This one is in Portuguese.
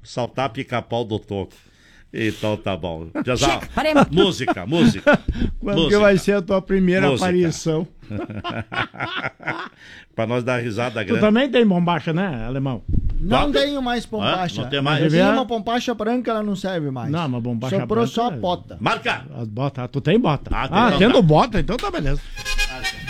saltar pica-pau do Toco. Então tá bom. Música. Quando que vai ser a tua primeira aparição? Pra nós dar risada grande. Tu também tem bombacha, né, alemão? Não tenho mais bombacha. Não tem mais. Eu tenho uma bombacha branca, ela não serve mais. Não, uma bombacha Sobrou branca. só a bota. Marca! As botas. Tu tem bota? Tendo bota, então tá beleza.